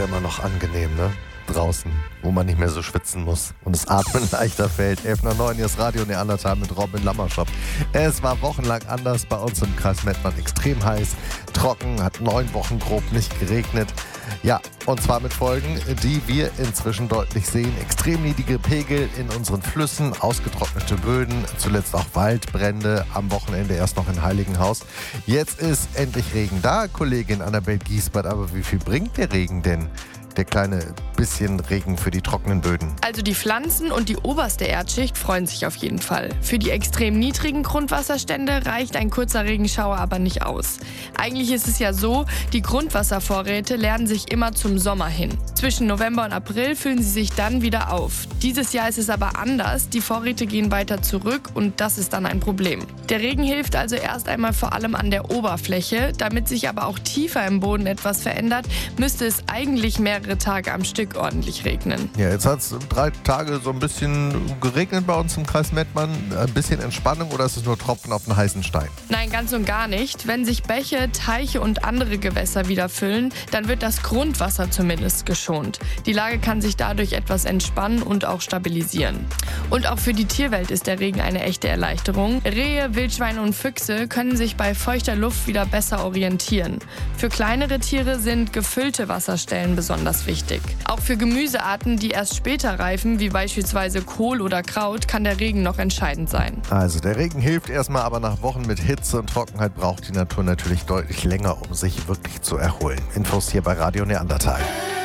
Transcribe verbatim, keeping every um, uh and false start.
ja immer noch angenehm, ne? Draußen, wo man nicht mehr so schwitzen muss und das Atmen leichter fällt. elf Uhr neun, hier ist Radio Neandertal mit Robin Lammerschop. Es war wochenlang anders bei uns im Kreis Mettmann. Extrem heiß, trocken, hat neun Wochen grob nicht geregnet. Ja, und zwar mit Folgen, die wir inzwischen deutlich sehen. Extrem niedrige Pegel in unseren Flüssen, ausgetrocknete Böden, zuletzt auch Waldbrände, am Wochenende erst noch in Heiligenhaus. Jetzt ist endlich Regen da, Kollegin Annabel Giesbert, aber wie viel bringt der Regen denn? Der kleine bisschen Regen für die trockenen Böden. Also die Pflanzen und die oberste Erdschicht freuen sich auf jeden Fall. Für die extrem niedrigen Grundwasserstände reicht ein kurzer Regenschauer aber nicht aus. Eigentlich ist es ja so, die Grundwasservorräte leeren sich immer zum Sommer hin. Zwischen November und April füllen sie sich dann wieder auf. Dieses Jahr ist es aber anders. Die Vorräte gehen weiter zurück und das ist dann ein Problem. Der Regen hilft also erst einmal vor allem an der Oberfläche. Damit sich aber auch tiefer im Boden etwas verändert, müsste es eigentlich mehrere Tage am Stück ordentlich regnen. Ja, jetzt hat es drei Tage so ein bisschen geregnet bei uns im Kreis Mettmann. Ein bisschen Entspannung oder ist es nur Tropfen auf den heißen Stein? Nein, ganz und gar nicht. Wenn sich Bäche, Teiche und andere Gewässer wieder füllen, dann wird das Grundwasser zumindest geschont. Die Lage kann sich dadurch etwas entspannen und auch stabilisieren. Und auch für die Tierwelt ist der Regen eine echte Erleichterung. Rehe, Wildschweine und Füchse können sich bei feuchter Luft wieder besser orientieren. Für kleinere Tiere sind gefüllte Wasserstellen besonders wichtig. Auch für Gemüsearten, die erst später reifen, wie beispielsweise Kohl oder Kraut, kann der Regen noch entscheidend sein. Also der Regen hilft erstmal, aber nach Wochen mit Hitze und Trockenheit braucht die Natur natürlich deutlich länger, um sich wirklich zu erholen. Infos hier bei Radio Neandertal.